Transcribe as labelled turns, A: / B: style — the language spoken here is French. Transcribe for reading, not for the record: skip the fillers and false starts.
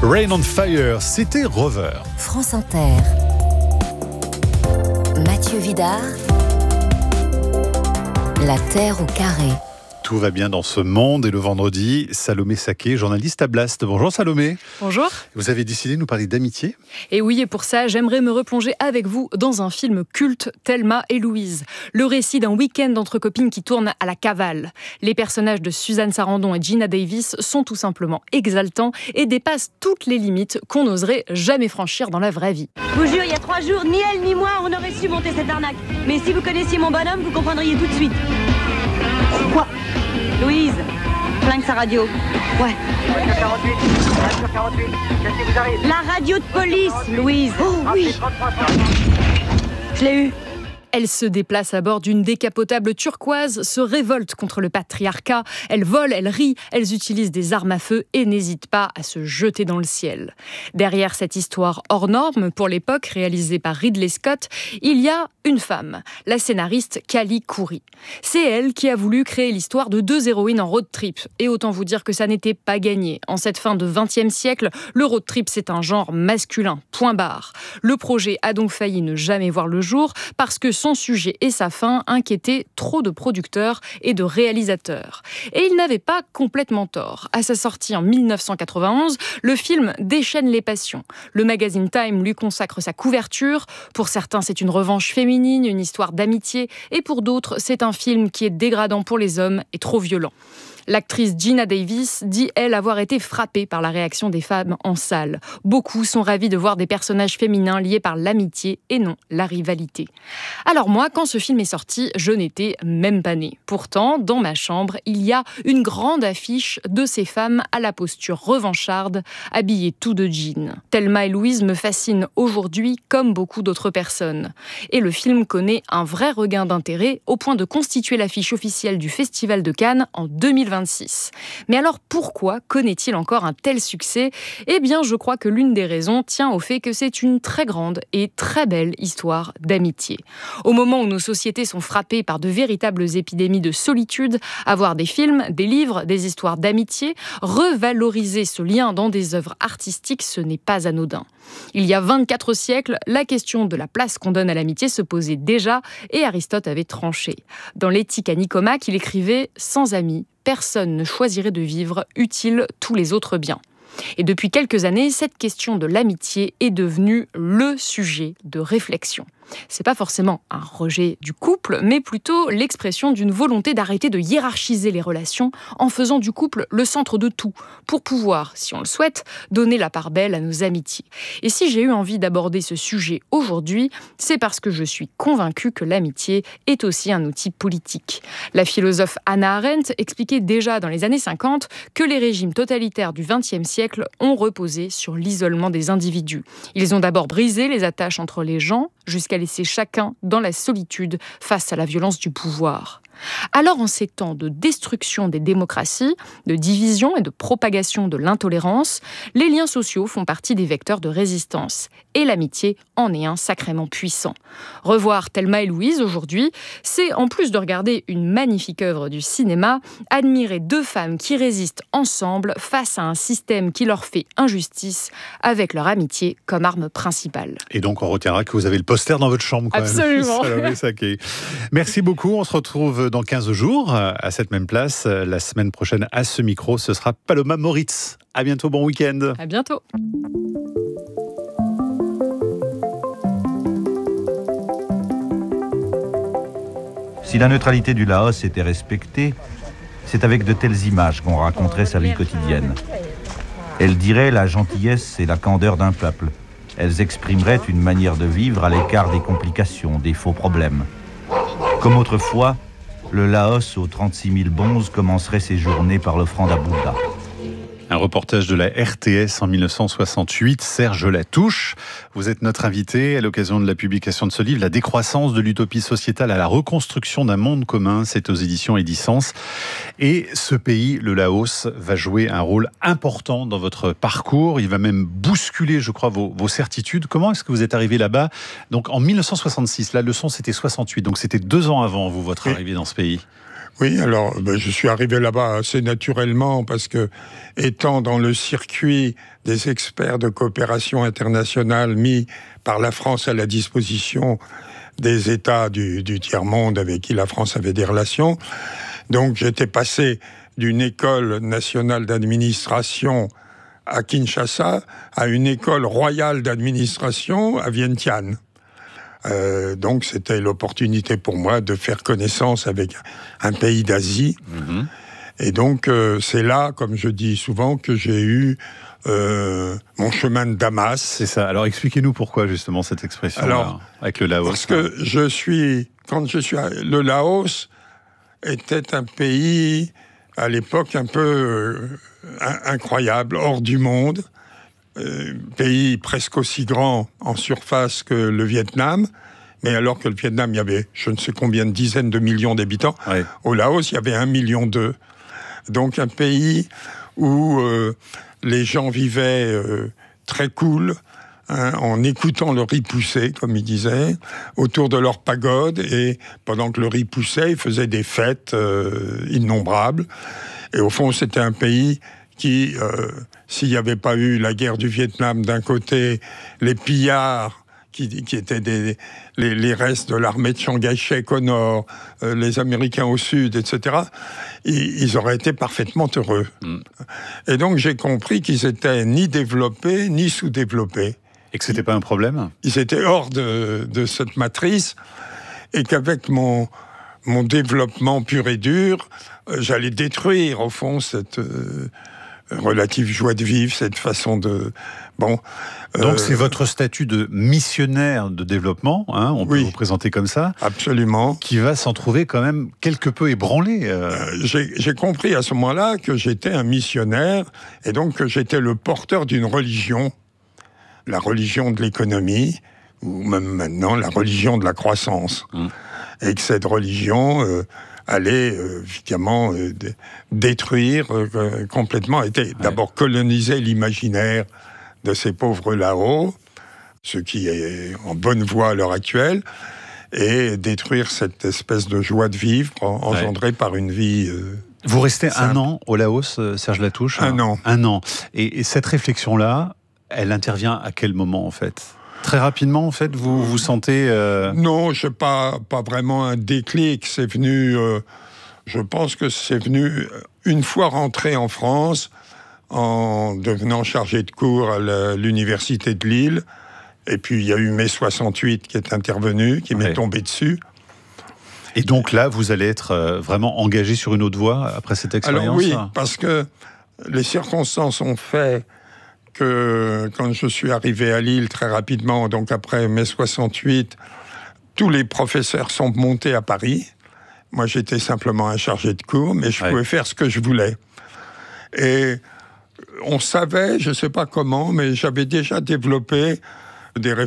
A: Rain on Fire, c'était Rover.
B: France Inter. Mathieu Vidard. La Terre au carré.
A: Tout va bien dans ce monde et le vendredi, Salomé Saké, journaliste à Blast. Bonjour Salomé.
C: Bonjour.
A: Vous avez décidé de nous parler d'amitié ?
C: Et oui, et pour ça, j'aimerais me replonger avec vous dans un film culte, Thelma et Louise. Le récit d'un week-end entre copines qui tourne à la cavale. Les personnages de Suzanne Sarandon et Geena Davis sont tout simplement exaltants et dépassent toutes les limites qu'on n'oserait jamais franchir dans la vraie vie.
D: Je vous jure, il y a 3 jours, ni elle ni moi, on aurait su monter cette arnaque. Mais si vous connaissiez mon bonhomme, vous comprendriez tout de suite. Quoi ? Louise, flingue sa radio. Ouais.
E: Voiture 48, voiture 48, qu'est-ce qui vous arrive ?
D: La radio de police, Louise. Oh oui. Je l'ai eu.
C: Elle se déplace à bord d'une décapotable turquoise, se révolte contre le patriarcat, elle vole, elle rit, elles utilisent des armes à feu et n'hésitent pas à se jeter dans le ciel. Derrière cette histoire hors norme, pour l'époque réalisée par Ridley Scott, il y a une femme, la scénariste Callie Khouri. C'est elle qui a voulu créer l'histoire de 2 héroïnes en road trip. Et autant vous dire que ça n'était pas gagné. En cette fin de XXe siècle, le road trip c'est un genre masculin, point barre. Le projet a donc failli ne jamais voir le jour parce que son sujet et sa fin inquiétaient trop de producteurs et de réalisateurs. Et il n'avait pas complètement tort. À sa sortie en 1991, le film déchaîne les passions. Le magazine Time lui consacre sa couverture. Pour certains, c'est une revanche féminine, une histoire d'amitié. Et pour d'autres, c'est un film qui est dégradant pour les hommes et trop violent. L'actrice Geena Davis dit, elle, avoir été frappée par la réaction des femmes en salle. Beaucoup sont ravis de voir des personnages féminins liés par l'amitié et non la rivalité. Alors moi, quand ce film est sorti, je n'étais même pas née. Pourtant, dans ma chambre, il y a une grande affiche de ces femmes à la posture revancharde, habillées tout de jean. Thelma et Louise me fascinent aujourd'hui comme beaucoup d'autres personnes. Et le film connaît un vrai regain d'intérêt au point de constituer l'affiche officielle du Festival de Cannes en 2026. Mais alors pourquoi connaît-il encore un tel succès ? Eh bien, je crois que l'une des raisons tient au fait que c'est une très grande et très belle histoire d'amitié. Au moment où nos sociétés sont frappées par de véritables épidémies de solitude, avoir des films, des livres, des histoires d'amitié, revaloriser ce lien dans des œuvres artistiques, ce n'est pas anodin. Il y a 24 siècles, la question de la place qu'on donne à l'amitié se posait déjà et Aristote avait tranché. Dans l'Éthique à Nicomaque, il écrivait « Sans amis, personne ne choisirait de vivre, utile tous les autres biens ». Et depuis quelques années, cette question de l'amitié est devenue le sujet de réflexion. C'est pas forcément un rejet du couple, mais plutôt l'expression d'une volonté d'arrêter de hiérarchiser les relations en faisant du couple le centre de tout, pour pouvoir, si on le souhaite, donner la part belle à nos amitiés. Et si j'ai eu envie d'aborder ce sujet aujourd'hui, c'est parce que je suis convaincue que l'amitié est aussi un outil politique. La philosophe Hannah Arendt expliquait déjà dans les années 50 que les régimes totalitaires du XXe siècle ont reposé sur l'isolement des individus. Ils ont d'abord brisé les attaches entre les gens, jusqu'à laisser chacun dans la solitude face à la violence du pouvoir. Alors, en ces temps de destruction des démocraties, de division et de propagation de l'intolérance, les liens sociaux font partie des vecteurs de résistance. Et l'amitié en est un sacrément puissant. Revoir Thelma et Louise aujourd'hui, c'est, en plus de regarder une magnifique œuvre du cinéma, admirer 2 femmes qui résistent ensemble face à un système qui leur fait injustice, avec leur amitié comme arme principale.
A: Et donc, on retiendra que vous avez le poster dans votre chambre. Quand
C: Absolument.
A: Même. Salomé Saké. Merci beaucoup. On se retrouve dans 15 jours à cette même place. La semaine prochaine, à ce micro, ce sera Paloma Moritz. À bientôt, bon week-end.
C: À bientôt.
F: Si la neutralité du Laos était respectée, c'est avec de telles images qu'on raconterait sa vie quotidienne. Elles diraient la gentillesse et la candeur d'un peuple. Elles exprimeraient une manière de vivre à l'écart des complications, des faux problèmes. Comme autrefois, le Laos aux 36 000 bonzes commencerait ses journées par l'offrande à Bouddha.
A: Un reportage de la RTS en 1968, Serge Latouche. Vous êtes notre invité à l'occasion de la publication de ce livre, La décroissance de l'utopie sociétale à la reconstruction d'un monde commun. C'est aux éditions Edicence. Et ce pays, le Laos, va jouer un rôle important dans votre parcours. Il va même bousculer, je crois, vos certitudes. Comment est-ce que vous êtes arrivé là-bas ? Donc en 1966, la leçon c'était 68, donc c'était 2 ans avant votre arrivée dans ce pays.
G: Oui, alors je suis arrivé là-bas assez naturellement parce que, étant dans le circuit des experts de coopération internationale mis par la France à la disposition des États du tiers-monde avec qui la France avait des relations, donc j'étais passé d'une école nationale d'administration à Kinshasa à une école royale d'administration à Vientiane. Donc c'était l'opportunité pour moi de faire connaissance avec un pays d'Asie. Et donc c'est là, comme je dis souvent, que j'ai eu mon chemin de Damas.
A: C'est ça. Alors expliquez-nous pourquoi justement cette expression avec le Laos.
G: Parce que le Laos était un pays à l'époque un peu incroyable, hors du monde. Pays presque aussi grand en surface que le Vietnam, mais alors que le Vietnam, il y avait je ne sais combien de dizaines de millions d'habitants, au Laos, il y avait 1,2 million. Donc un pays où les gens vivaient très cool, en écoutant le riz pousser, comme ils disaient, autour de leur pagode, et pendant que le riz poussait, ils faisaient des fêtes innombrables. Et au fond, c'était un pays qui, s'il n'y avait pas eu la guerre du Vietnam d'un côté, les pillards, qui étaient les restes de l'armée de Chiang Kai-shek au nord, les Américains au sud, etc., ils auraient été parfaitement heureux. Et donc j'ai compris qu'ils étaient ni développés, ni sous-développés.
A: Et que c'était pas un problème ?
G: Ils étaient hors de cette matrice, et qu'avec mon développement pur et dur, j'allais détruire, au fond, cette relative joie de vivre, cette façon de...
A: Donc c'est votre statut de missionnaire de développement, on peut vous présenter comme ça.
G: Absolument.
A: Qui va s'en trouver quand même quelque peu ébranlé.
G: J'ai compris à ce moment-là que j'étais un missionnaire, et donc que j'étais le porteur d'une religion, la religion de l'économie, ou même maintenant la religion de la croissance. Et que cette religion allait évidemment détruire complètement, d'abord coloniser l'imaginaire de ces pauvres là-haut, ce qui est en bonne voie à l'heure actuelle, et détruire cette espèce de joie de vivre engendrée par une vie...
A: Vous restez
G: simple.
A: 1 an au Laos, Serge Latouche ?
G: 1 an.
A: 1 an. Et cette réflexion-là, elle intervient à quel moment, en fait ? Très rapidement, en fait, vous vous sentez...
G: Non, je n'ai pas vraiment un déclic. C'est venu... je pense que c'est venu une fois rentré en France, en devenant chargé de cours à l'université de Lille. Et puis, il y a eu mai 68 qui est intervenu, qui m'est tombé dessus.
A: Et donc là, vous allez être vraiment engagé sur une autre voie après cette expérience ?
G: Alors oui, parce que les circonstances ont fait que quand je suis arrivé à Lille très rapidement, donc après mai 68, tous les professeurs sont montés à Paris. Moi, j'étais simplement un chargé de cours, mais je pouvais faire ce que je voulais. Et on savait, je ne sais pas comment, mais j'avais déjà développé des réflexions